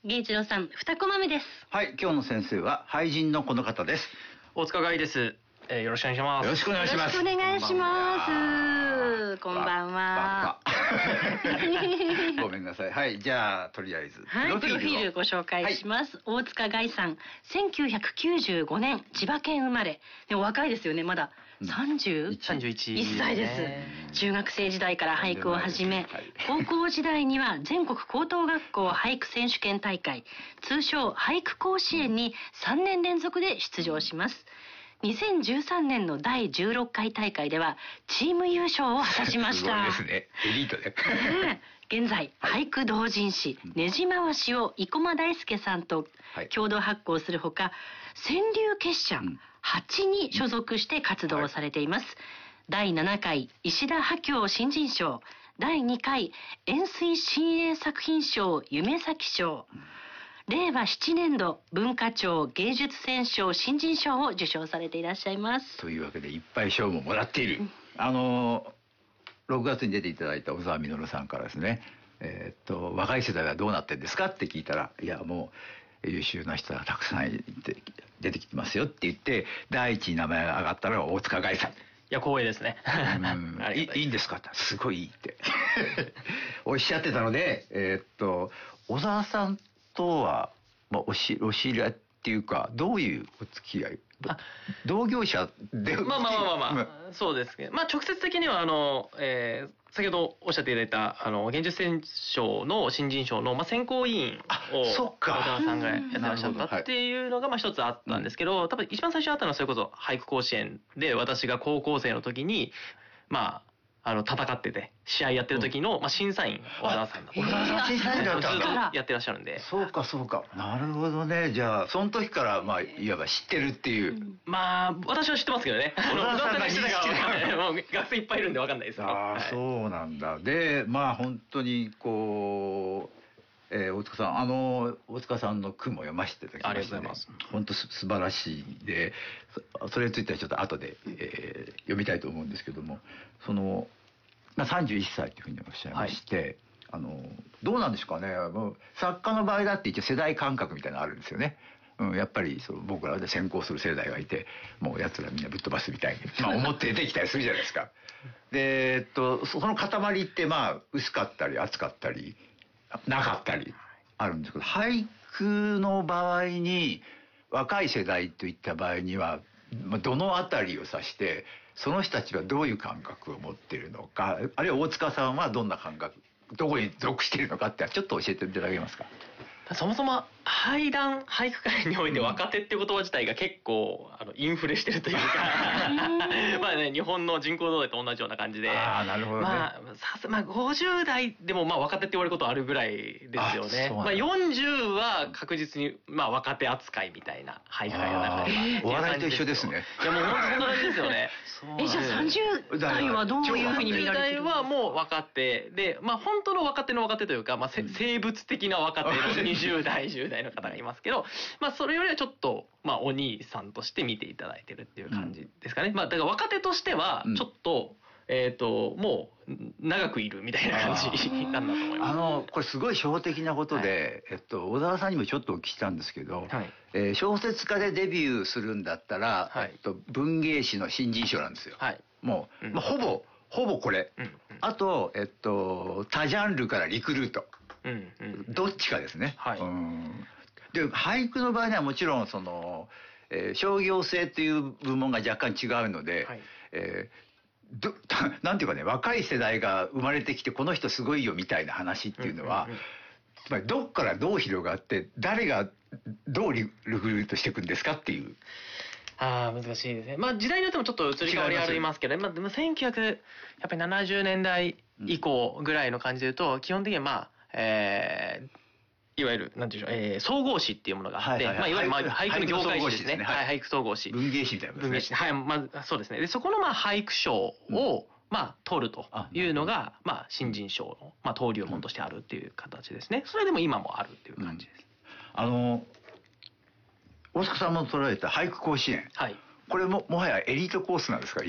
源一郎さん、2コマ目です。 はい、今日の先生は俳人のこの方です。 大塚凱です。よろしくお願いします。 よろしくお願いします。 よろしくお願いします。こんばんは。 ごめんなさい。はい、じゃあとりあえずプロフィールご紹介します。はい、大塚凱さん、1995年千葉県生まれ。でも若いですよね、まだ。31歳です。中学生時代から俳句を始め、高校時代には全国高等学校俳句選手権大会、通称俳句甲子園に3年連続で出場します。2013年の第16回大会ではチーム優勝を果たしました。 すごいですね。エリートで。 現在、俳句同人誌ねじ回しを生駒大輔さんと共同発行するほか、川柳結社8に所属して活動をされています。第7回石田波郷新人賞、第2回円錐新鋭作品賞夢咲賞、令和7年度文化庁芸術選奨新人賞を受賞されていらっしゃいます。 というわけでいっぱい賞ももらっている。6月に出ていただいた小沢実さんからですね、若い世代はどうなってんですかって聞いたら、いやもう優秀な人がたくさん出てきてますよって言って、第一に名前が挙がったのが大塚凱さん。 いや、光栄ですね。 いいんですかって、すごいいいっておっしゃってたので、小沢さんとは、お知り合いっていうか、どういうお付き合い？同業者で。 まあ、そうですけど、直接的には先ほどおっしゃっていただいた芸術選奨の新人賞の選考委員を小沢さんがやってらっしゃったっていうのが一つあったんですけど、多分一番最初あったのはそれこそ俳句甲子園で、私が高校生の時に戦ってて試合やってる時の審査員小沢さんだった。 小沢さん審査員だったんだ。 ずっとやってらっしゃるんで。 そうか。なるほどね。じゃあその時からいわば知ってるっていう。 私は知ってますけどね。小沢さんが知ってたから学生いっぱいいるんで分かんないですけど。 そうなんだ。で本当に大塚さん、大塚さんの句も読ませていただきましたね。 ありがとうございます。 本当素晴らしいで、それについてはちょっと後で、読みたいと思うんですけども、31歳というふうにおっしゃいまして、どうなんでしょうかね。作家の場合だって一応世代感覚みたいなのあるんですよね。やっぱり僕らで先行する世代がいて、もう奴らみんなぶっ飛ばすみたいに、思って出てきたりするじゃないですか。で、その塊って薄かったり厚かったりなかったりあるんですけど、俳句の場合に若い世代といった場合にはどのあたりを指して、その人たちはどういう感覚を持っているのか、あるいは大塚さんはどんな感覚、どこに属しているのかってちょっと教えていただけますか。 そもそも俳句界において若手っていう言葉自体が結構インフレしてるというか日本の人口動態と同じような感じで、 なるほどね。 50代でも若手って言われることあるぐらいですよね。40は確実に若手扱いみたいな俳句界の中でお笑いと一緒ですね。 いやもう本当そんな感じですよね。 じゃあ30代はどういうふうに見られてるんですか。30代はもう若手で、本当の若手の若手というか、生物的な若手の20代10代の方がいますけど、それよりはちょっとお兄さんとして見ていただいてるっていう感じですかね。だから若手としてはちょっと、もう長くいるみたいな感じなんだと思います。 これすごい初歩的なことで、小沢さんにもちょっとお聞きしたんですけど、小説家でデビューするんだったら、文芸誌の新人賞なんですよ。もう、ほぼこれ。あと、他ジャンルからリクルート。どっちかですね。で俳句の場合にはもちろん商業性っていう部門が若干違うので、なんていうかね、若い世代が生まれてきてこの人すごいよみたいな話っていうのは、つまりどっからどう広がって誰がどうリクルートしていくんですかっていう。 難しいですね。時代によってもちょっと移り変わりありますけど、でも1970年代以降ぐらいの感じで言うと、基本的にはいわゆるなんていうんでしょう、総合誌っていうものがあって、いわゆる俳句の業界誌ですね。俳句総合誌。 文芸誌みたいなことですね。 そうですね。でそこの俳句賞を取るというのが新人賞の登竜門としてあるっていう形ですね。それでも今もあるっていう感じです。 大塚さんも取られた俳句甲子園。これもはやエリートコースなんですか？